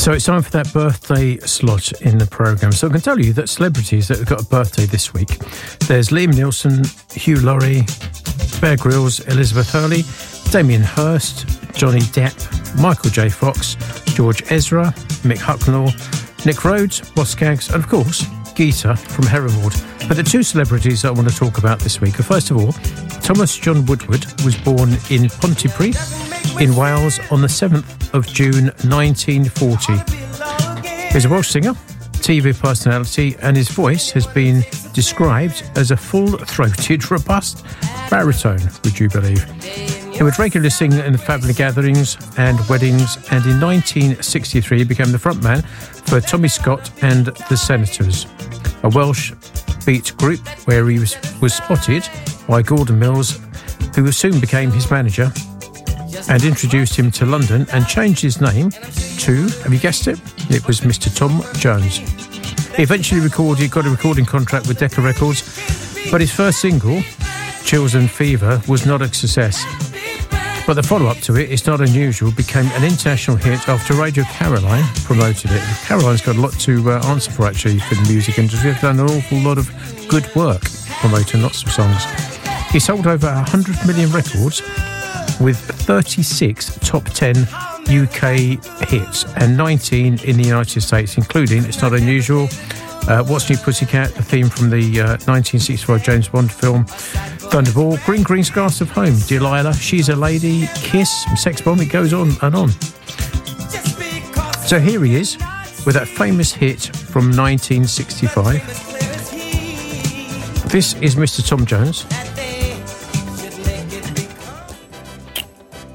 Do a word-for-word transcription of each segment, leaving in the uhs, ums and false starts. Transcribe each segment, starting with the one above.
So it's time for that birthday slot in the programme. So I can tell you that celebrities that have got a birthday this week, there's Liam Neeson, Hugh Laurie, Bear Grylls, Elizabeth Hurley, Damien Hirst, Johnny Depp, Michael J. Fox, George Ezra, Mick Hucknall, Nick Rhodes, Boss Skaggs, and of course, Geeta from Hereward. But the two celebrities that I want to talk about this week are, first of all, Thomas John Woodward was born in Pontypridd in Wales on the seventh of June nineteen forty. He's a Welsh singer, T V personality, and his voice has been described as a full-throated, robust baritone, would you believe? He would regularly sing in family gatherings and weddings, and in nineteen sixty-three he became the frontman for Tommy Scott and the Senators, a Welsh beat group where he was, was spotted by Gordon Mills, who soon became his manager and introduced him to London and changed his name to, have you guessed it? It was Mister Tom Jones. He eventually recorded, got a recording contract with Decca Records, but his first single, Chills and Fever, was not a success. But the follow-up to it, It's Not Unusual, became an international hit after Radio Caroline promoted it. Caroline's got a lot to uh, answer for, actually, for the music industry. They've done an awful lot of good work promoting lots of songs. He sold over one hundred million records with thirty-six top ten U K hits and nineteen in the United States, including It's Not Unusual, uh, What's New Pussycat, the theme from the uh, nineteen sixty-five James Bond film, Thunderball, Green Green Grass of Home, Delilah, She's a Lady, Kiss, Sex Bomb, it goes on and on. So here he is with that famous hit from nineteen sixty-five. This is Mister Tom Jones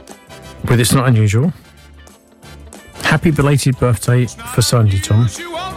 with It's Not Unusual. Happy belated birthday for Sunday, Tom.